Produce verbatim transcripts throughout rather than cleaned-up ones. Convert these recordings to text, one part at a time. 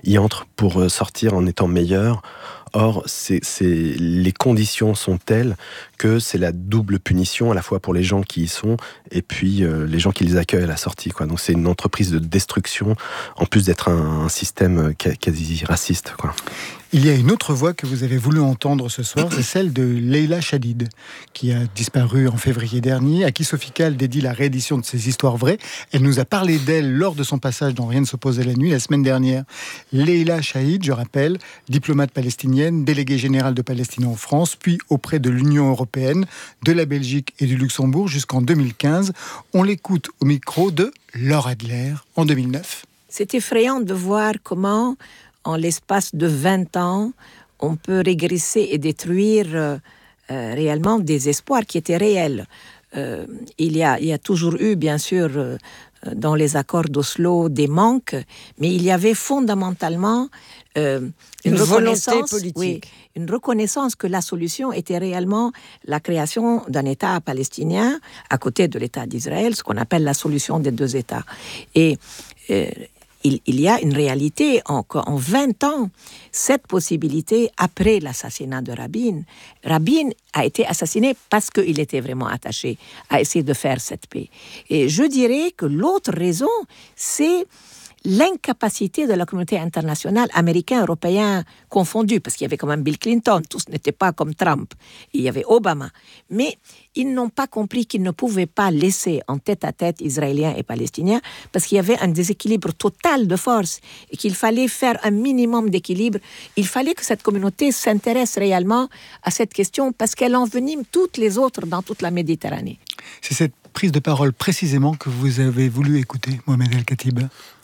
y entrent pour sortir en étant meilleurs. Or, c'est, c'est, les conditions sont telles que c'est la double punition, à la fois pour les gens qui y sont et puis euh, les gens qui les accueillent à la sortie, quoi. Donc c'est une entreprise de destruction, en plus d'être un, un système quasi raciste, quoi. Il y a une autre voix que vous avez voulu entendre ce soir, c'est celle de Leila Shadid, qui a disparu en février dernier, à qui Sophie Calle dédie la réédition de ses histoires vraies. Elle nous a parlé d'elle lors de son passage dans Rien ne s'oppose à la nuit, la semaine dernière. Leila Shadid, je rappelle, diplomate palestinienne, déléguée générale de Palestine en France, puis auprès de l'Union européenne, de la Belgique et du Luxembourg jusqu'en deux mille quinze. On l'écoute au micro de Laure Adler en deux mille neuf. C'est effrayant de voir comment, en l'espace de vingt ans, on peut régresser et détruire euh, euh, réellement des espoirs qui étaient réels. Euh, il y a, il y a toujours eu, bien sûr, euh, dans les accords d'Oslo, des manques, mais il y avait fondamentalement euh, une, une reconnaissance, volonté politique. Oui, une reconnaissance que la solution était réellement la création d'un État palestinien à côté de l'État d'Israël, ce qu'on appelle la solution des deux États. Et euh, Il, il y a une réalité, en, en vingt ans, cette possibilité, après l'assassinat de Rabin, Rabin a été assassiné parce qu'il était vraiment attaché à essayer de faire cette paix. Et je dirais que l'autre raison, c'est l'incapacité de la communauté internationale, américain, européen confondus, parce qu'il y avait quand même Bill Clinton, tous n'étaient pas comme Trump, il y avait Obama, mais ils n'ont pas compris qu'ils ne pouvaient pas laisser en tête-à-tête Israéliens et Palestiniens, parce qu'il y avait un déséquilibre total de force, et qu'il fallait faire un minimum d'équilibre. Il fallait que cette communauté s'intéresse réellement à cette question, parce qu'elle envenime toutes les autres dans toute la Méditerranée. C'est cette prise de parole précisément que vous avez voulu écouter, Mohamed El-Khatib.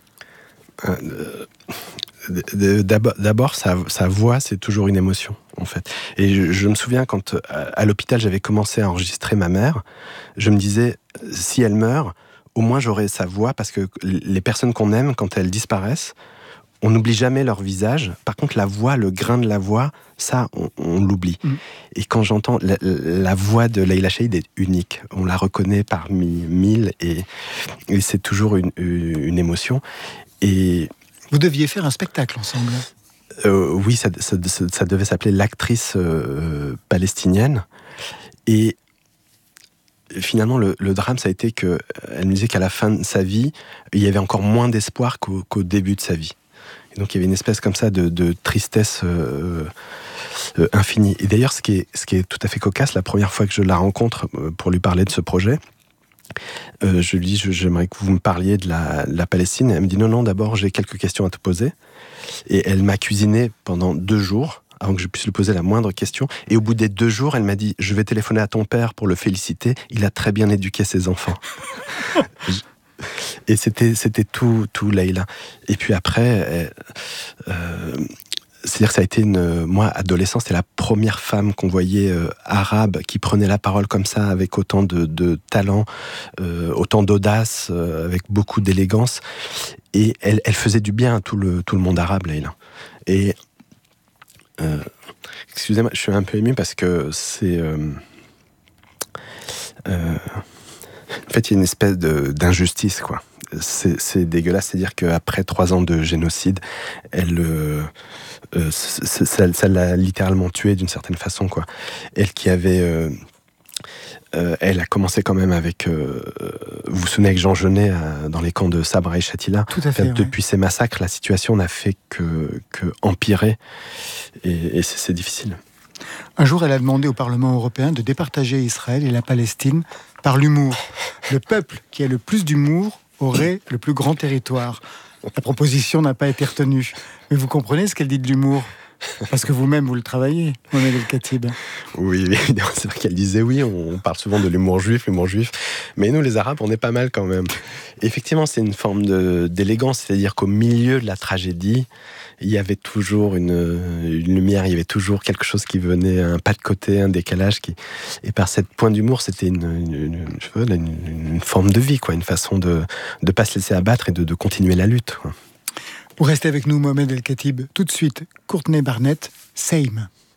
Euh, d'abord, d'abord sa, sa voix, c'est toujours une émotion, en fait. Et je, je me souviens quand, à l'hôpital, j'avais commencé à enregistrer ma mère, je me disais, si elle meurt, au moins j'aurai sa voix, parce que les personnes qu'on aime, quand elles disparaissent, on n'oublie jamais leur visage. Par contre, la voix, le grain de la voix, ça, on, on l'oublie. Mmh. Et quand j'entends la, la voix de Leila Shadid est unique. On la reconnaît parmi mille, et, et c'est toujours une, une émotion. Et vous deviez faire un spectacle ensemble. Euh, oui, ça, ça, ça, ça devait s'appeler L'actrice euh, palestinienne. Et finalement, le, le drame, ça a été qu'elle me disait qu'à la fin de sa vie, il y avait encore moins d'espoir qu'au, qu'au début de sa vie. Et donc, il y avait une espèce comme ça de, de tristesse euh, euh, infinie. Et d'ailleurs, ce qui est, ce qui est tout à fait cocasse, la première fois que je la rencontre pour lui parler de ce projet, Euh, je lui dis, je, j'aimerais que vous me parliez de la, de la Palestine. Elle me dit, non, non, d'abord, j'ai quelques questions à te poser. Et elle m'a cuisiné pendant deux jours, avant que je puisse lui poser la moindre question. Et au bout des deux jours, elle m'a dit, je vais téléphoner à ton père pour le féliciter. Il a très bien éduqué ses enfants. Et c'était, c'était tout, tout Leila. Et puis après, elle, euh, c'est-à-dire que ça a été une... Moi, adolescent, c'était la première femme qu'on voyait euh, arabe qui prenait la parole comme ça, avec autant de, de talent, euh, autant d'audace, euh, avec beaucoup d'élégance. Et elle, elle faisait du bien à tout le, tout le monde arabe, Leila. Et... Euh, excusez-moi, je suis un peu ému parce que c'est... Euh, euh, en fait, il y a une espèce de, d'injustice, quoi. C'est, c'est dégueulasse, c'est-à-dire qu'après trois ans de génocide, elle... Euh, Euh, ça, ça, ça l'a littéralement tuée d'une certaine façon, quoi. Elle qui avait, euh, euh, elle a commencé quand même avec, euh, vous vous souvenez avec Jean Genet euh, dans les camps de Sabra et Shatila. Tout à fait. En fait, depuis ouais. ces massacres, la situation n'a fait que, que empirer, et, et c'est, c'est difficile. Un jour, elle a demandé au Parlement européen de départager Israël et la Palestine par l'humour. Le peuple qui a le plus d'humour aurait le plus grand territoire. La proposition n'a pas été retenue. Mais vous comprenez ce qu'elle dit de l'humour ? Parce que vous-même, vous le travaillez, Mohamed El-Khatib. Oui, évidemment, c'est vrai qu'elle disait oui, on parle souvent de l'humour juif, l'humour juif. Mais nous, les Arabes, on est pas mal quand même. Effectivement, c'est une forme de, d'élégance, c'est-à-dire qu'au milieu de la tragédie, il y avait toujours une, une lumière, il y avait toujours quelque chose qui venait, un pas de côté, un décalage. Qui... Et par cette point d'humour, c'était une, une, une, je sais pas, une, une forme de vie, quoi, une façon de ne pas se laisser abattre et de, de continuer la lutte, quoi. Vous restez avec nous, Mohamed El-Khatib. Tout de suite, Courtney Barnett, Same.